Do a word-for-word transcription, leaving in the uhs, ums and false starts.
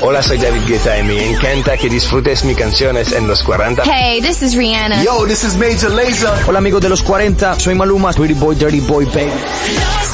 Hola, soy David Guetta y me encanta que disfrutes mis canciones en los cuarenta. Hey, this is Rihanna. Yo, this is Major Lazer. Hola amigos de los cuarenta, soy Maluma. Pretty Boy, Dirty Boy, baby.